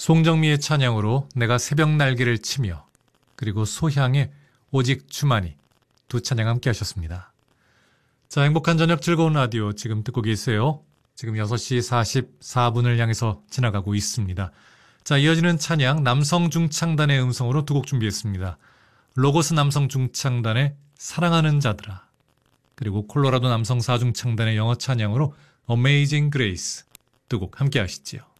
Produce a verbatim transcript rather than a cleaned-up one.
송정미의 찬양으로 내가 새벽 날개를 치며, 그리고 소향의 오직 주만이, 두 찬양 함께 하셨습니다. 자, 행복한 저녁 즐거운 라디오 지금 듣고 계세요. 지금 여섯 시 사십사 분을 향해서 지나가고 있습니다. 자, 이어지는 찬양 남성 중창단의 음성으로 두 곡 준비했습니다. 로고스 남성 중창단의 사랑하는 자들아, 그리고 콜로라도 남성 사중창단의 영어 찬양으로 Amazing Grace, 두 곡 함께 하시지요.